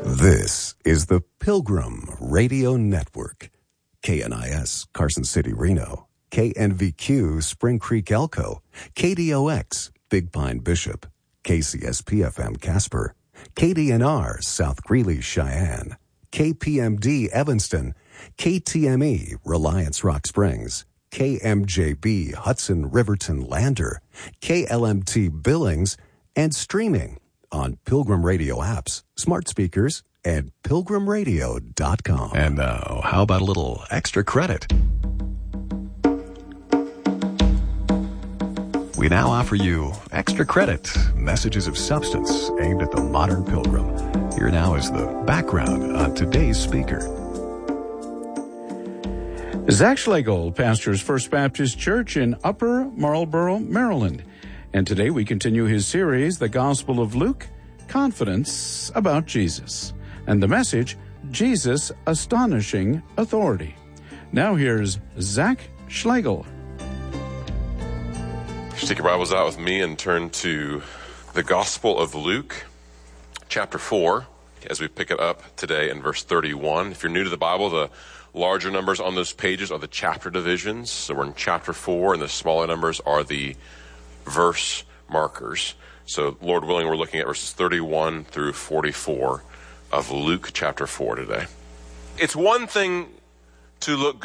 This is the Pilgrim Radio Network. KNIS, Carson City, Reno. KNVQ, Spring Creek, Elko. KDOX, Big Pine, Bishop. KCSP-FM, Casper. KDNR, South Greeley, Cheyenne. KPMD, Evanston. KTME, Reliance, Rock Springs. KMJB, Hudson, Riverton, Lander. KLMT, Billings. And streaming on Pilgrim Radio apps, smart speakers, and pilgrimradio.com. And now, how about a little extra credit? We now offer you extra credit, messages of substance aimed at the modern pilgrim. Here now is the background on today's speaker. Zach Schlegel pastors First Baptist Church in Upper Marlboro, Maryland. And today we continue his series, The Gospel of Luke, Confidence About Jesus. And the message, Jesus' Astonishing Authority. Now here's Zach Schlegel. Take your Bibles out with me and turn to the Gospel of Luke, chapter 4, as we pick it up today in verse 31. If you're new to the Bible, the larger numbers on those pages are the chapter divisions. So we're in chapter 4, and the smaller numbers are the verse markers. So, Lord willing, we're looking at verses 31 through 44 of Luke chapter 4 today. It's one thing to look